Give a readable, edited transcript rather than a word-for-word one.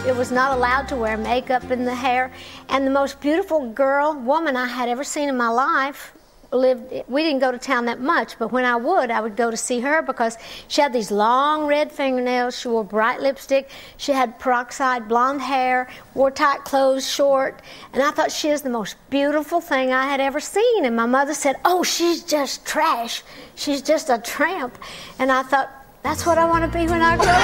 It was not allowed to wear makeup in the hair. And the most beautiful woman I had ever seen in my life we didn't go to town that much, but when I would go to see her because she had these long red fingernails, she wore bright lipstick, she had peroxide blonde hair, wore tight clothes, short, and I thought she is the most beautiful thing I had ever seen. And my mother said, "Oh, she's just trash. She's just a tramp." And I thought, that's what I want to be when I grow up.